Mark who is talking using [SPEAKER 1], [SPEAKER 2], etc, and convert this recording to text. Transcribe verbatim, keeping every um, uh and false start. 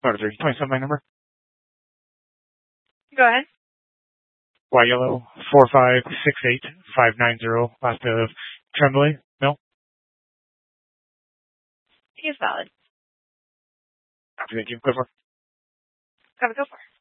[SPEAKER 1] Motor three, twenty-seven my number.
[SPEAKER 2] Go ahead.
[SPEAKER 1] Y yellow four five six eight five nine zero. Last of Tremblay. No.
[SPEAKER 2] He is valid.
[SPEAKER 1] Thank you. Go for it.
[SPEAKER 2] Go, go for it.